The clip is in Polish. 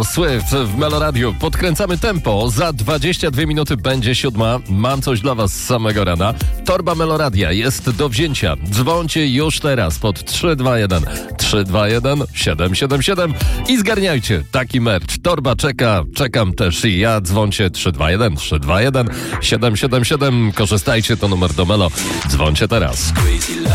Swift w Meloradiu. Podkręcamy tempo. Za 22 minuty będzie 7. Mam coś dla was z samego rana. Torba Meloradia jest do wzięcia. Dzwońcie już teraz pod 321 321 777 i zgarniajcie taki merch. Torba czeka, czekam też i ja. Dzwońcie 321 321 777. Korzystajcie, to numer do Melo. Dzwońcie teraz.